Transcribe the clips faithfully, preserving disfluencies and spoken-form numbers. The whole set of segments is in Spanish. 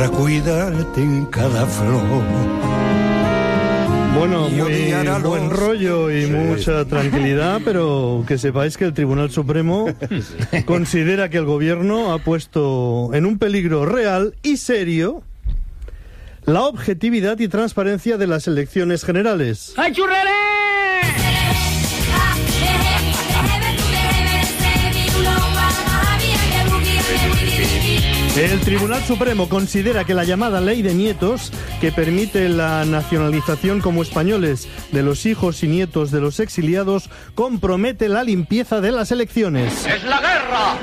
Para cuidarte en cada flor. Bueno, muy buen rollo y mucha tranquilidad, pero que sepáis que el Tribunal Supremo considera que el gobierno ha puesto en un peligro real y serio la objetividad y transparencia de las elecciones generales. ¡Ay, churrere! El Tribunal Supremo considera que la llamada Ley de Nietos, que permite la nacionalización como españoles de los hijos y nietos de los exiliados, compromete la limpieza de las elecciones. ¡Es la guerra!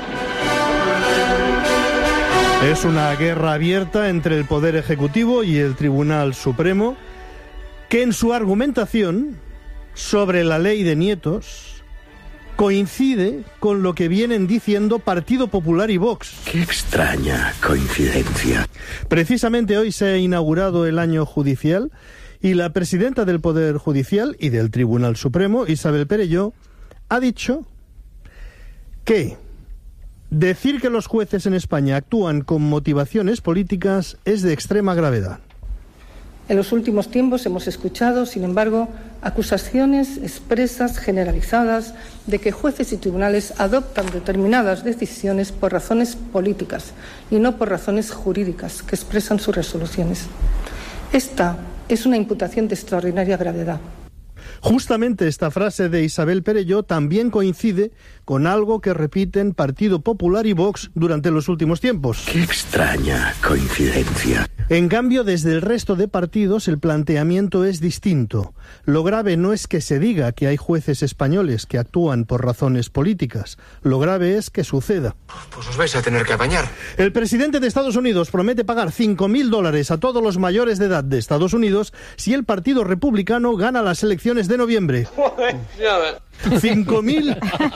Es una guerra abierta entre el Poder Ejecutivo y el Tribunal Supremo, que en su argumentación sobre la Ley de Nietos coincide con lo que vienen diciendo Partido Popular y Vox. Qué extraña coincidencia. Precisamente hoy se ha inaugurado el año judicial y la presidenta del Poder Judicial y del Tribunal Supremo, Isabel Perelló, ha dicho que decir que los jueces en España actúan con motivaciones políticas es de extrema gravedad. En los últimos tiempos hemos escuchado, sin embargo, acusaciones expresas, generalizadas, de que jueces y tribunales adoptan determinadas decisiones por razones políticas y no por razones jurídicas que expresan sus resoluciones. Esta es una imputación de extraordinaria gravedad. Justamente esta frase de Isabel Perelló también coincide con algo que repiten Partido Popular y Vox durante los últimos tiempos. Qué extraña coincidencia. En cambio, desde el resto de partidos el planteamiento es distinto. Lo grave no es que se diga que hay jueces españoles que actúan por razones políticas. Lo grave es que suceda. Pues os vais a tener que apañar. El presidente de Estados Unidos promete pagar cinco mil dólares a todos los mayores de edad de Estados Unidos si el Partido Republicano gana las elecciones de noviembre. Cinco mil...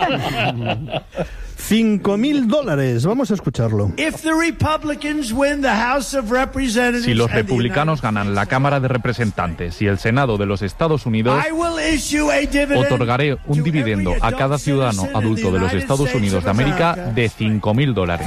Cinco mil dólares. Vamos a escucharlo. Si los republicanos ganan la Cámara de Representantes y el Senado de los Estados Unidos, otorgaré un dividendo a cada ciudadano adulto de los Estados Unidos de América de cinco mil dólares.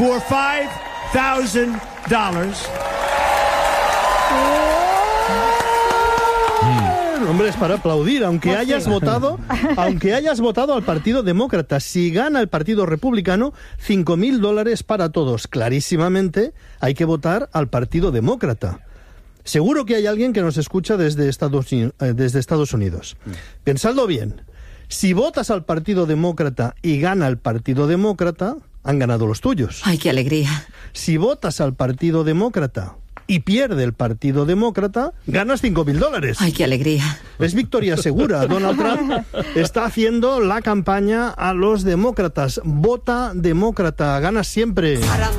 Hombre, es para aplaudir, aunque hayas votado, aunque hayas votado al Partido Demócrata. Si gana el Partido Republicano, cinco mil dólares para todos. Clarísimamente hay que votar al Partido Demócrata. Seguro que hay alguien que nos escucha desde Estados, eh, desde Estados Unidos. Pensadlo bien. Si votas al Partido Demócrata y gana el Partido Demócrata, han ganado los tuyos. ¡Ay, qué alegría! Si votas al Partido Demócrata y pierde el Partido Demócrata, ganas cinco mil dólares. ¡Ay, qué alegría! Es victoria segura. Donald Trump está haciendo la campaña a los demócratas. Vota demócrata, ganas siempre.